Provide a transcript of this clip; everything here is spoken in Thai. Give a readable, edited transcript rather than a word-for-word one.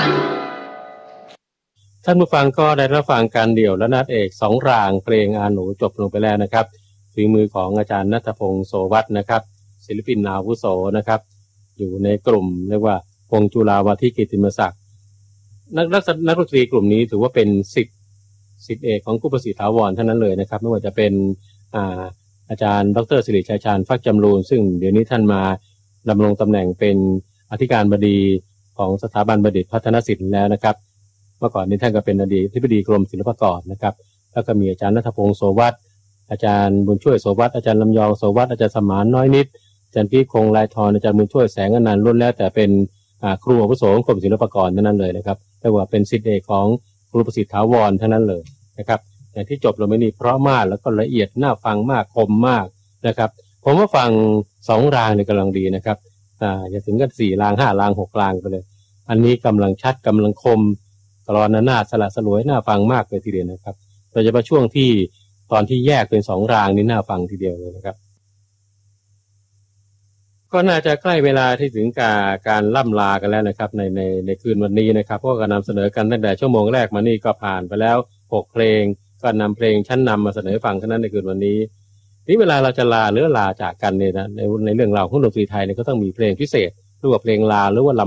ท่านผู้ฟังก็ได้รับฟังการเดี่ยวและนาฏเอกสองรางเพลงอาหนูจบลงไปแล้วนะครับฝีมือของอาจารย์ณัฐพงศ์โสวัฒน์นะครับศิลปินอาวุโสนะครับอยู่ในกลุ่มเรียกว่าวงจุฬาวาทิกิตติมศักดิ์นักดนตรีกลุ่มนี้ถือว่าเป็นศิษย์เอกของครูประสิทธิ์ถาวรเท่านั้นเลยนะครับไม่ว่าจะเป็นอาจารย์ดร.สิริชัยชาญฟักจำรูนซึ่งเดี๋ยวนี้ท่านมาดำรงตำแหน่งเป็นอธิการบดีของสถาบันบัณฑิตพัฒนศิลป์แล้วนะครับเมื่อก่อนนี้ท่านก็เป็นอดีตอธิบดีกรมศิลปากรนะครับแล้วก็มีอาจารย์ณัฐพงศ์โสวัฒน์อาจารย์บุญช่วยโสวัฒน์อาจารย์ลำยองโสวัฒน์อาจารย์สมานน้อยนิดอาจารย์พีคงลายทองอาจารย์บุญช่วยแสงอนันต์ล้วนแล้วแต่เป็นครูอาวุโสของกรมศิลปากรเท่านั้นเลยนะครับเรียกว่าเป็นศิษย์เอกของครูประสิทธิ์ถาวรเท่านั้นเลยนะครับอย่างที่จบลงไปนี่เพราะมากแล้วก็ละเอียดน่าฟังมากคมมากนะครับผมว่าฟัง2รางเนี่ยกำลังดีนะครับอย่าถึงกัน4ราง5ราง6รางไปเลยอันนี้กำลังชัดกำลังคมกลอนนาสละสลวยน่าฟังมากเลยทีเดียวนะครับโดยเฉพาะช่วงที่ตอนที่แยกเป็น2รางนี่น่าฟังทีเดียวเลยนะครับก็น่าจะใกล้เวลาที่ถึงการล่ำลากันแล้วนะครับในคืนวันนี้นะครับเพราะก็นำเสนอกันตั้งแต่ชั่วโมงแรกมานี่ก็ผ่านไปแล้ว6เพลงก็นำเพลงชั้นนำมาเสนอฟังเท่านั้นในคืนวันนี้นี่เวลาเราจะลาหรือลาจากกันเนี่ยนะในเรื่องราวของดนตรีไทยเนี่ยก็ต้องมีเพลงพิเศษหรือว่าเพลงลาหรือว่า